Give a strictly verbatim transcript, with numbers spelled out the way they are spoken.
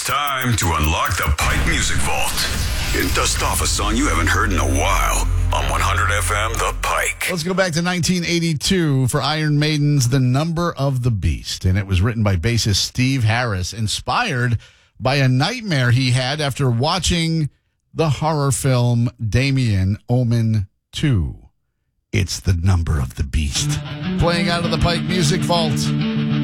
It's time to unlock the Pike Music Vault and dust off a song you haven't heard in a while on one hundred F M The Pike. Let's go back to nineteen eighty-two for Iron Maiden's The Number of the Beast. And it was written by bassist Steve Harris, inspired by a nightmare he had after watching the horror film Damien Omen two. It's The Number of the Beast. Playing out of the Pike Music Vault.